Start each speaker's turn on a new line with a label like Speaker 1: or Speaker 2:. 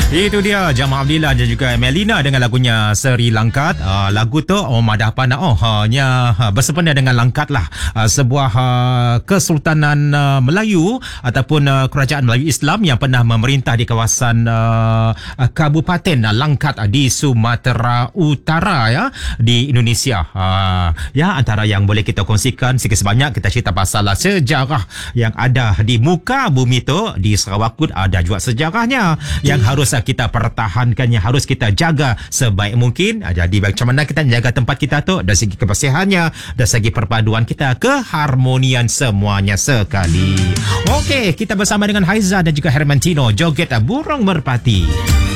Speaker 1: Itu dia Jamal Abdillah dan juga Melina dengan lagunya Seri Langkat. Lagu tu Madah Pana hanya bersempena dengan Langkat lah, sebuah Kesultanan Melayu ataupun kerajaan Melayu Islam yang pernah memerintah di kawasan Kabupaten Langkat di Sumatera Utara ya, di Indonesia. Ya, antara yang boleh kita kongsikan sikit sebanyak, kita cerita pasal sejarah yang ada di muka bumi tu. Di Sarawak pun ada juga sejarahnya yang harus kita pertahankan, yang harus kita jaga sebaik mungkin. Jadi macam mana kita jaga tempat kita tu dari segi kebersihannya, dari segi perpaduan kita, keharmonian semuanya sekali. Okey, kita bersama dengan Haiza dan juga Hermantino joget Burung Merpati.